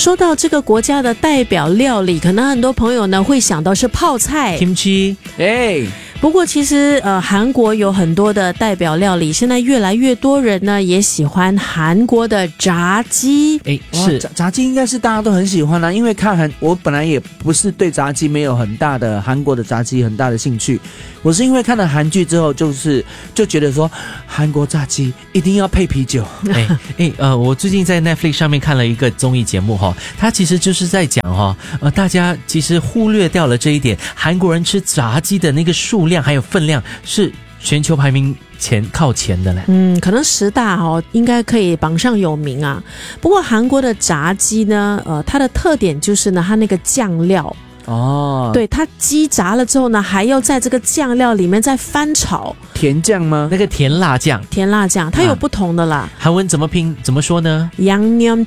说到这个国家的代表料理，可能很多朋友呢会想到是泡菜 kimchi， 不过其实韩国有很多的代表料理，现在越来越多人呢也喜欢韩国的炸鸡。 是炸鸡应该是大家都很喜欢啦，因为我本来也不是对炸鸡没有很大的韩国的炸鸡很大的兴趣，我是因为看了韩剧之后就觉得说韩国炸鸡一定要配啤酒。 我最近在 Netflix 上面看了一个综艺节目它其实就是在讲大家其实忽略掉了这一点，韩国人吃炸鸡的那个数量还有分量是全球排名靠前的嘞。 可能10大应该可以榜上有名啊。不过韩国的炸鸡呢，它的特点就是呢，它那个酱料对，它鸡炸了之后呢，还要在这个酱料里面再翻炒。 甜酱吗？ 那个甜辣酱， 它有不同的啦。 韩文怎么拼？怎么说呢？ Yangnyeom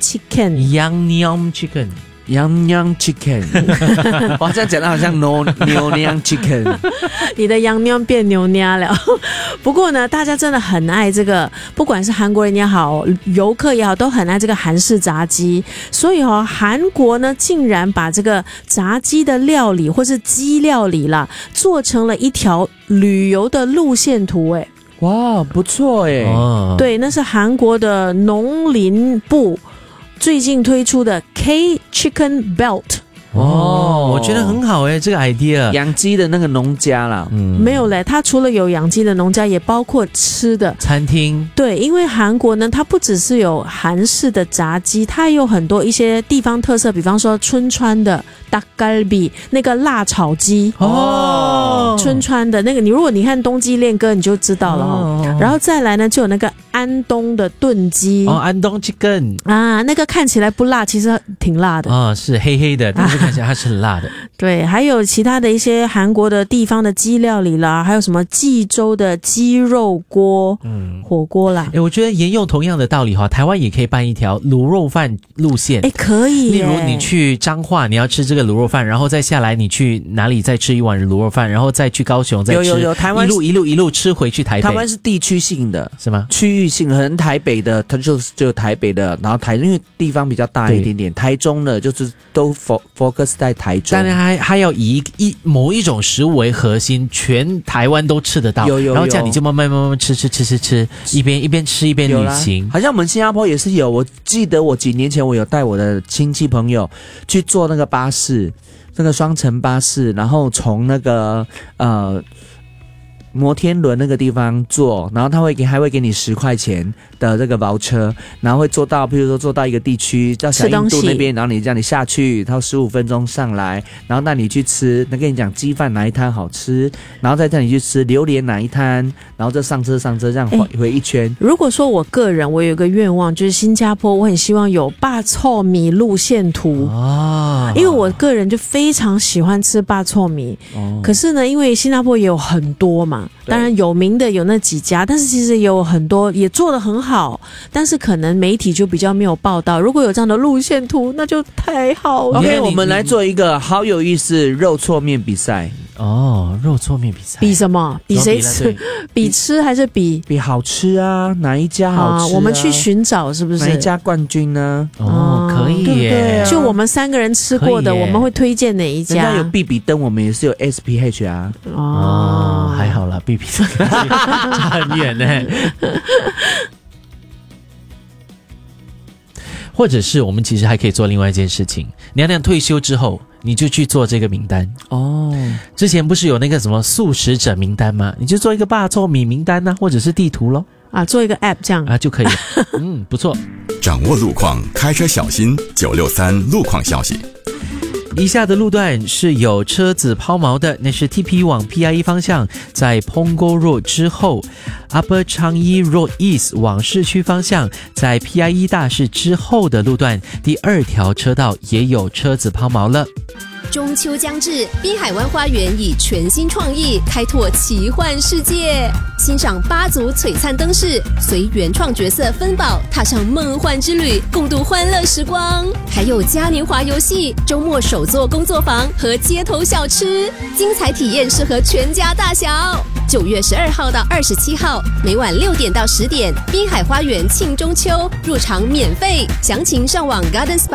chicken。 Yangnyeom chicken， 哇，这样讲的好像牛娘 chicken， 你的Yangnyeom变牛娘了。不过呢，大家真的很爱这个，不管是韩国人也好，游客也好，都很爱这个韩式炸鸡。所以韩国呢，竟然把这个炸鸡的料理或是鸡料理啦，做成了一条旅游的路线图。 哇，不错对，那是韩国的农林部最近推出的 K Chicken Belt。 我觉得很好这个 idea。 养鸡的那个农家啦。 没有嘞，它除了有养鸡的农家，也包括吃的餐厅。 对，因为韩国呢，它不只是有韩式的炸鸡，它也有很多一些地方特色，比方说春川的닭갈비那个辣炒鸡春川的那个，如果你看冬季恋歌你就知道了然后再来呢，就有那个安东的炖鸡安东 chicken 那个看起来不辣，其实挺辣的是黑黑的，但是看起来它是很辣的对，还有其他的一些韩国的地方的鸡料理啦，还有什么济州的鸡肉锅火锅啦。 我觉得沿用同样的道理台湾也可以办一条卤肉饭路线。 可以例如你去彰化，你要吃这个卤肉饭，然后再下来你去哪里再吃一碗卤肉饭，然后再去高雄再吃。 有台湾一路吃回去台北。 台湾是地区性的， 是吗？ 区域性的，可能台北的它就台北的，然后因为地方比较大一点点，台中的就是都 focus 在台中。 当然还要以某一种食物为核心，全台湾都吃得到。 有然后这样你就慢慢吃，一边吃一边旅行。 好像我们新加坡也是有，我记得我几年前我有带我的亲戚朋友去坐那个巴士，那个双层巴士，然后从那个摩天轮那个地方坐，然后他还会给你10块钱的这个voucher，然后会坐到，比如说坐到一个地区叫小印度那边，然后你下去，他15分钟上来，然后带你去吃，跟你讲鸡饭哪一摊好吃，然后再带你去吃榴莲哪一摊，然后再上车这样回一圈。 如果说我个人我有一个愿望，就是新加坡我很希望有bak chor mee路线图因为我个人就非常喜欢吃bak chor mee可是呢，因为新加坡也有很多嘛，当然有名的有那几家，但是其实也有很多也做得很好，但是可能媒体就比较没有报道。如果有这样的路线图，那就太好了。 OK， 我们来做一个好有意思肉错面比赛。 肉错面比赛， 比什么？比谁吃？比吃还是比好吃啊？哪一家好吃我们去寻找是不是？ 哪一家冠军呢？ 可以耶。 就我们3个人吃过的，我们会推荐哪一家？ 人家有必比登，我们也是有 SPH 啊。 还好啦，必比登差很远呢。或者是我们其实还可以做另外一件事情，娘娘退休之后你就去做这个名单之前不是有那个什么素食者名单吗？你就做一个bak chor mee名单或者是地图咯做一个 app 这样就可以了不错。 掌握路况，开车小心963路况消息。 以下的路段是有车子抛锚的，那是 TP 往 PIE 方向，在 Punggol Road 之后 Upper Changi Road East 往市区方向，在 PIE 大市之后的路段，第2条车道也有车子抛锚了。 中秋将至，滨海湾花园以全新创意开拓奇幻世界，欣赏8组璀璨灯饰，随原创角色分宝踏上梦幻之旅，共度欢乐时光。还有嘉年华游戏、周末手作工作坊和街头小吃，精彩体验适合全家大小。 9月12号到27号，每晚6点到10点，滨海花园庆中秋，入场免费，详情上网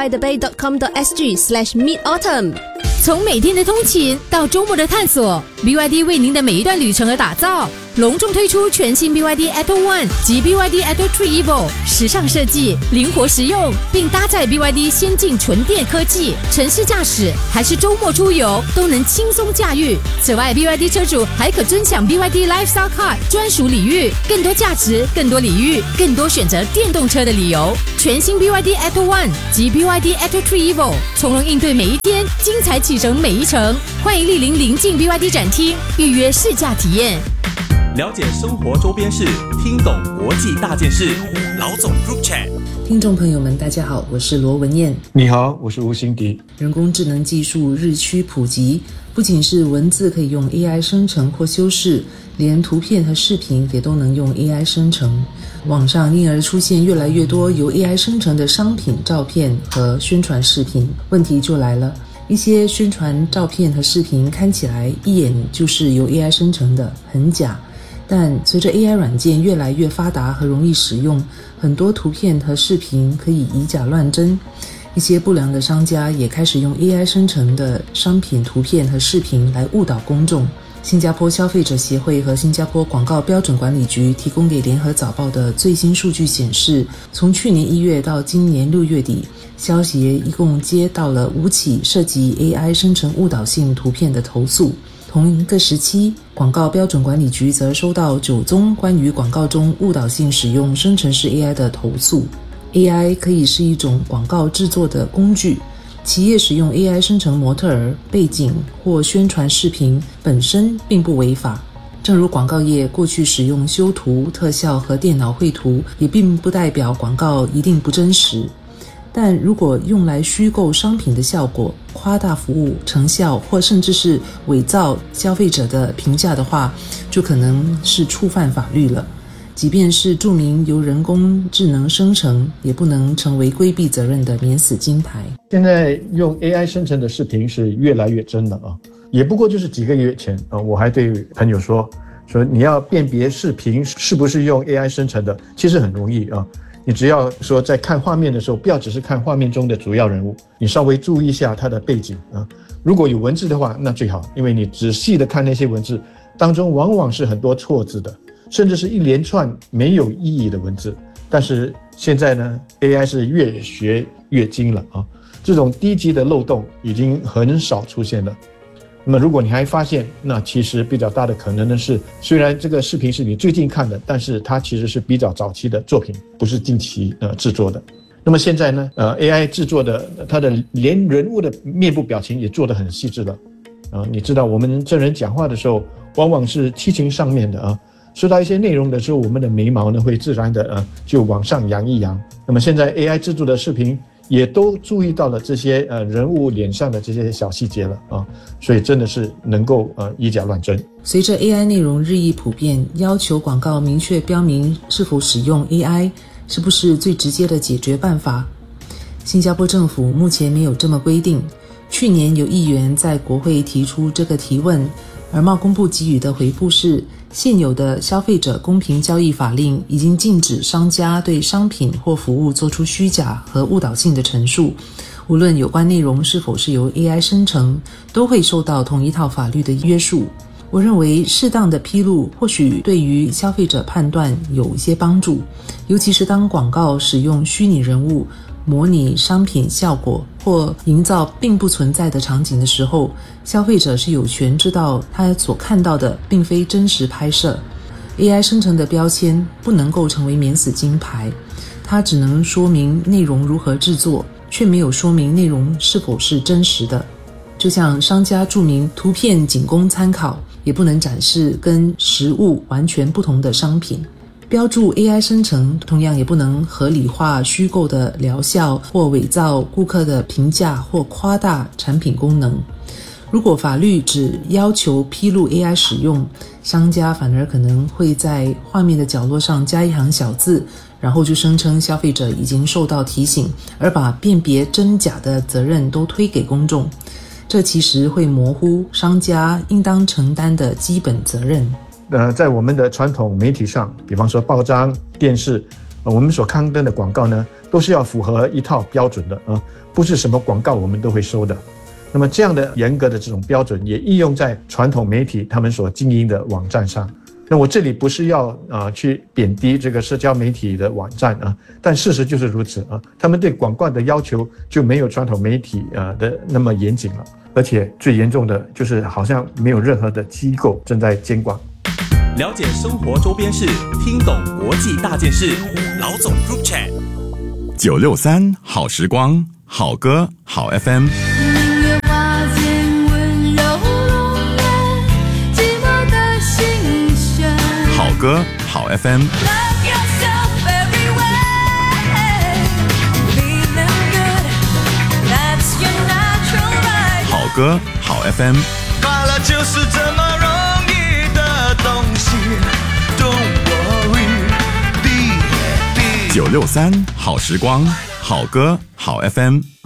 gardensbythebay.com.sg/midautumn。 从每天的通勤到周末的探索， BYD 为您的每一段旅程而打造。隆重推出全新 BYD Atto One 及 BYD Atto 3 Evo， 时尚设计，灵活实用，并搭载 BYD 先进纯电科技，城市驾驶还是周末出游都能轻松驾驭。此外 BYD 车主还可尊享 BYD Lifestyle Card 专属礼遇，更多价值，更多礼遇，更多选择电动车的理由。全新 BYD Atto One 及 BYD Atto 3 Evo， 从容应对每一天，精彩启程每一程。欢迎莅临临近 BYD 展厅，预约试驾体验。 了解生活周边事，听懂国际大件事。老总 Group Chat， 听众朋友们，大家好，我是罗文燕。 你好，我是吴欣迪。 人工智能技术日趋普及，不仅是文字可以用 AI 生成或修饰，连图片和视频也都能用 AI 生成。网上因而出现越来越多由 AI 生成的商品照片和宣传视频。问题就来了，一些宣传照片和视频看起来一眼就是由 AI 生成的，很假。但随着 AI 软件越来越发达和容易使用，很多图片和视频可以以假乱真。一些不良的商家也开始用 AI 生成的商品图片和视频来误导公众。新加坡消费者协会和新加坡广告标准管理局提供给联合早报的最新数据显示，从去年1月到今年6月底，消协一共接到了5起涉及 AI 生成误导性图片的投诉。同一个时期，广告标准管理局则收到9宗关于广告中误导性使用生成式 AI 的投诉。AI 可以是一种广告制作的工具，企业使用 AI 生成模特儿、背景或宣传视频本身并不违法。正如广告业过去使用修图、特效和电脑绘图，也并不代表广告一定不真实。但如果用来虚构商品的效果、夸大服务成效，或甚至是伪造消费者的评价的话，就可能是触犯法律了。即便是注明由人工智能生成，也不能成为规避责任的免死金牌。 现在用 AI 生成的视频是越来越真了啊！也不过就是几个月前啊，我还对朋友说你要辨别视频是不是用 AI 生成的，其实很容易啊。你只要说在看画面的时候，不要只是看画面中的主要人物，你稍微注意一下他的背景啊。如果有文字的话，那最好，因为你仔细的看那些文字当中，往往是很多错字的，甚至是一连串没有意义的文字。但是现在呢 ，AI 是越学越精了啊，这种低级的漏洞已经很少出现了。那么如果你还发现，那其实比较大的可能的是，虽然这个视频是你最近看的，但是它其实是比较早期的作品，不是近期制作的。那么现在呢AI 制作的，它的连人物的面部表情也做得很细致了你知道我们真人讲话的时候，往往是七情上面的说到一些内容的时候，我们的眉毛呢会自然的就往上扬一扬。那么现在 AI 制作的视频也都注意到了这些人物脸上的这些小细节了所以真的是能够以假乱真。 随着 AI 内容日益普遍，要求广告明确标明是否使用 AI， 是不是最直接的解决办法？新加坡政府目前没有这么规定。去年有议员在国会提出这个提问，而贸工部给予的回复是，现有的消费者公平交易法令已经禁止商家对商品或服务做出虚假和误导性的陈述，无论有关内容是否是由 AI 生成，都会受到同一套法律的约束。我认为适当的披露或许对于消费者判断有一些帮助，尤其是当广告使用虚拟人物模拟商品效果或营造并不存在的场景的时候，消费者是有权知道他所看到的并非真实拍摄。 AI 生成的标签不能够成为免死金牌，它只能说明内容如何制作，却没有说明内容是否是真实的。就像商家注明图片仅供参考，也不能展示跟实物完全不同的商品。标注 AI 生成同样也不能合理化虚构的疗效，或伪造顾客的评价，或夸大产品功能。如果法律只要求披露 AI 使用，商家反而可能会在画面的角落上加一行小字，然后就声称消费者已经受到提醒，而把辨别真假的责任都推给公众。这其实会模糊商家应当承担的基本责任。 在我们的传统媒体上，比方说报章、电视，我们所刊登的广告呢，都是要符合一套标准的啊，不是什么广告我们都会收的。那么这样的严格的这种标准也应用在传统媒体他们所经营的网站上。那我这里不是要去贬低这个社交媒体的网站啊，但事实就是如此啊，他们对广告的要求就没有传统媒体的那么严谨了，而且最严重的就是好像没有任何的机构正在监管。 了解生活周边事，听懂国际大件事，老总 Group Chat 963好时光，好歌好 FM。好歌好 FM， 好歌好 FM， 快乐就是这么容易的东西 Don't worry be happy 963好时光，好歌好 FM。